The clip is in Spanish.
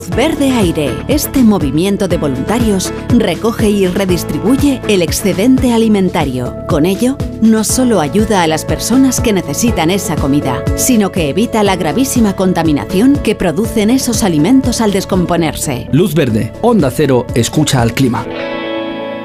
Verde Aire. Este movimiento de voluntarios recoge y redistribuye el excedente alimentario. Con ello, no solo ayuda a las personas que necesitan esa comida, sino que evita la gravísima contaminación que producen esos alimentos al descomponerse. Luz Verde, Onda Cero, escucha al clima.